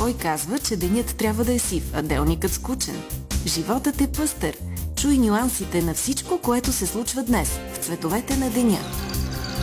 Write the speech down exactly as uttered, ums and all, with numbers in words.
Кой казва, че денят трябва да е сив, а делникът скучен? Животът е пъстър. Чуй нюансите на всичко, което се случва днес в цветовете на деня.